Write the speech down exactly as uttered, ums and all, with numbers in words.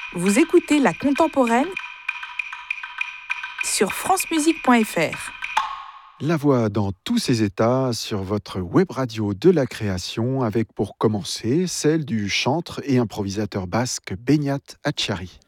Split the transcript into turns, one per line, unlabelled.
Vous écoutez La Contemporaine sur francemusique point f r.
La voix dans tous ses états sur votre web radio de la création avec pour commencer celle du chantre et improvisateur basque Beñat Atxarri.